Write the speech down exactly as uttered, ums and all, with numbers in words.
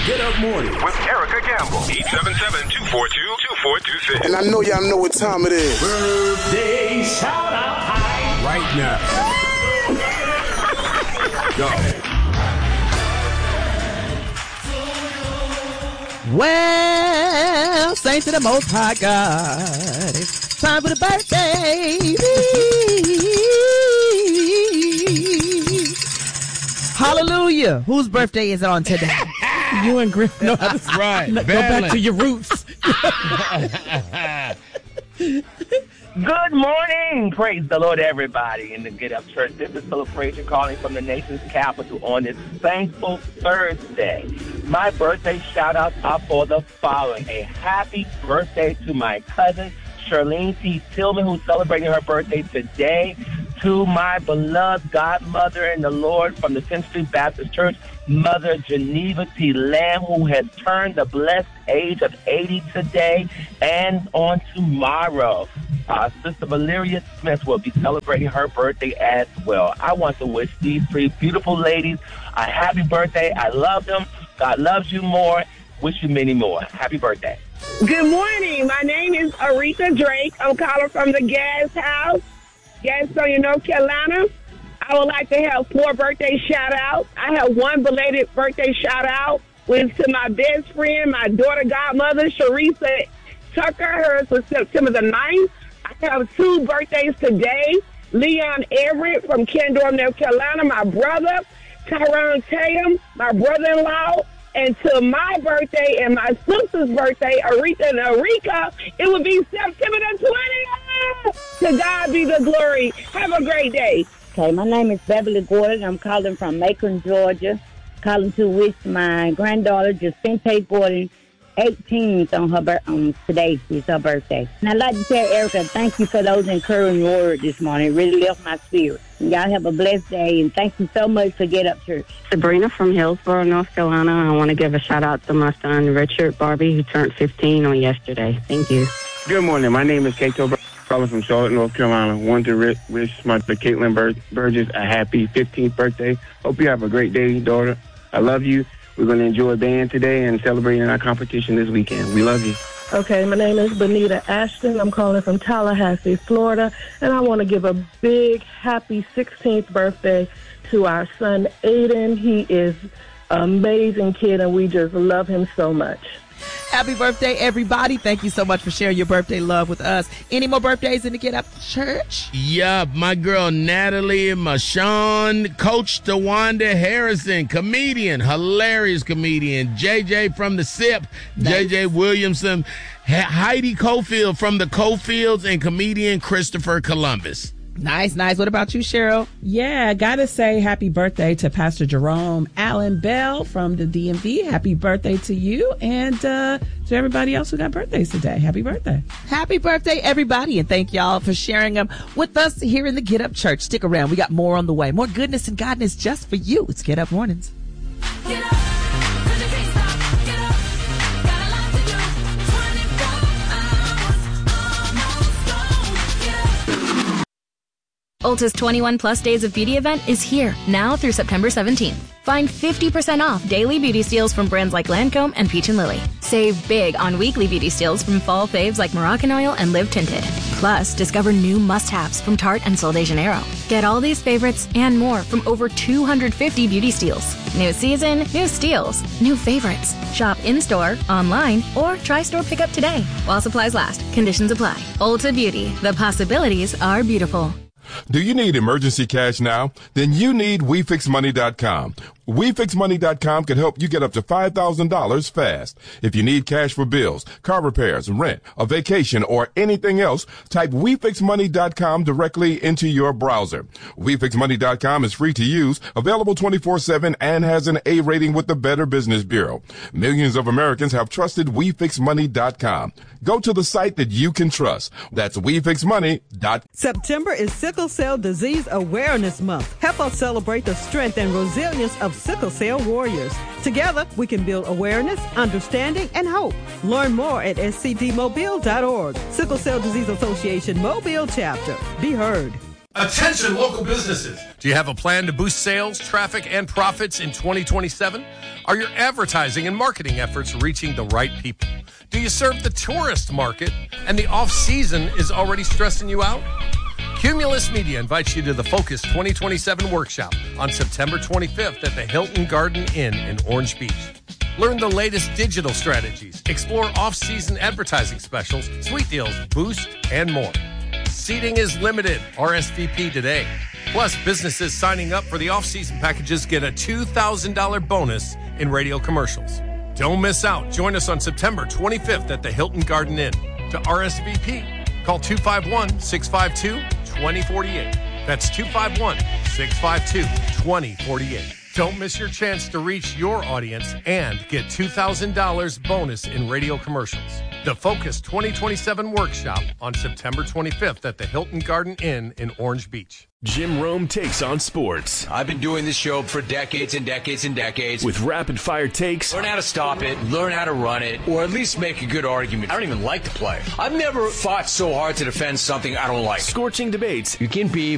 Get Up Morning with Erica Gamble. eight seven seven, two four two, two four two six. And I know y'all know what time it is. Birthday shout out time. Right now. Go. Well, saints of the Most High God, it's time for the birthday. Hallelujah. Whose birthday is it on today? You and Griff. No, that's right. Go back to your roots. Good morning. Praise the Lord, everybody in the Get Up Church. This is Celebration calling from the nation's capital on this thankful Thursday. My birthday shout-outs are for the following. A happy birthday to my cousin, Charlene T. Tillman, who's celebrating her birthday today. To my beloved godmother in the Lord from the tenth Street Baptist Church, Mother Geneva T. Lamb, who has turned the blessed age of eighty today and on tomorrow. Uh, Sister Valeria Smith will be celebrating her birthday as well. I want to wish these three beautiful ladies a happy birthday. I love them. God loves you more. Wish you many more. Happy birthday. Good morning. My name is Aretha Drake. I'm calling from the Gas House, Gastonia, North Carolina. I would like to have four birthday shout-outs. I have one belated birthday shout-out, which is to my best friend, my daughter godmother, Sharisa Tucker. Hers was September the ninth. I have two birthdays today. Leon Everett from Kendall, North Carolina, my brother. Tyrone Tatum, my brother-in-law. And to my birthday and my sister's birthday, Aretha and Arika, it would be September the twentieth. To God be the glory. Have a great day. Okay, my name is Beverly Gordon. I'm calling from Macon, Georgia. Calling to wish my granddaughter, Jacinta Gordon, eighteenth on her bir- um, today is her birthday. And I'd like to tell Erica, thank you for those encouraging words this morning. It really left my spirit. And y'all have a blessed day, and thank you so much for Get Up Church. Sabrina from Hillsborough, North Carolina. I want to give a shout-out to my son, Richard Barbie, who turned fifteen on yesterday. Thank you. Good morning. My name is Kato Bur- calling from Charlotte, North Carolina. Want to ri- wish my Caitlin Bur- Burgess a happy fifteenth birthday. Hope you have a great day, daughter. I love you. We're going to enjoy band today and celebrating our competition this weekend. We love you. Okay, my name is Benita Ashton. I'm calling from Tallahassee, Florida, and I want to give a big happy sixteenth birthday to our son, Aiden. He is an amazing kid, and we just love him so much. Happy birthday, everybody. Thank you so much for sharing your birthday love with us. Any more birthdays in the Get Up Church? Yeah, my girl Natalie Mashawn, Coach DeWanda Harrison, comedian, hilarious comedian, J J from the S I P, nice. J J Williamson, Heidi Cofield from the Cofields, and comedian Christopher Columbus. Nice, nice. What about you, Cheryl? Yeah, gotta say happy birthday to Pastor Jerome Allen Bell from the D M V. Happy birthday to you and uh, to everybody else who got birthdays today. Happy birthday. Happy birthday, everybody, and thank y'all for sharing them with us here in the Get Up Church. Stick around. We got more on the way. More goodness and godness just for you. It's Get Up Mornings. Get up. Ulta's twenty-one plus days of beauty event is here now through September seventeenth. Find fifty percent off daily beauty steals from brands like Lancome and Peach and Lily. Save big on weekly beauty steals from fall faves like Moroccan Oil and Live Tinted. Plus, discover new must-haves from Tarte and Sol de Janeiro. Get all these favorites and more from over two hundred fifty beauty steals. New season, new steals, new favorites. Shop in-store, online, or try store pickup today while supplies last. Conditions apply. Ulta Beauty. The possibilities are beautiful. Do you need emergency cash now? Then you need We Fix Money dot com. We Fix Money dot com can help you get up to five thousand dollars fast. If you need cash for bills, car repairs, rent, a vacation, or anything else, type We Fix Money dot com directly into your browser. We Fix Money dot com is free to use, available twenty-four seven, and has an A rating with the Better Business Bureau. Millions of Americans have trusted We Fix Money dot com. Go to the site that you can trust. That's We Fix Money dot com. September is Sickle Cell Disease Awareness Month. Help us celebrate the strength and resilience of sickle cell warriors. Together, we can build awareness, understanding, and hope. Learn more at S C D mobile dot org. Sickle Cell Disease Association Mobile Chapter. Be heard. Attention local businesses. Do you have a plan to boost sales, traffic, and profits in twenty twenty-seven? Are your advertising and marketing efforts reaching the right people? Do you serve the tourist market and the off-season is already stressing you out? Cumulus Media invites you to the Focus twenty twenty-seven workshop on September twenty-fifth at the Hilton Garden Inn in Orange Beach. Learn the latest digital strategies, explore off-season advertising specials, sweet deals, boost, and more. Seating is limited. R S V P today. Plus, businesses signing up for the off-season packages get a two thousand dollars bonus in radio commercials. Don't miss out. Join us on September twenty-fifth at the Hilton Garden Inn. To R S V P, call two five one, six five two, two zero four eight. That's two five one, six five two, two zero four eight. Don't miss your chance to reach your audience and get two thousand dollars bonus in radio commercials. The Focus twenty twenty-seven workshop on September twenty-fifth at the Hilton Garden Inn in Orange Beach. Jim Rome takes on sports. I've been doing this show for decades and decades and decades. With rapid-fire takes. Learn how to stop it, learn how to run it, or at least make a good argument. I don't even like to play. I've never fought so hard to defend something I don't like. Scorching debates. You can be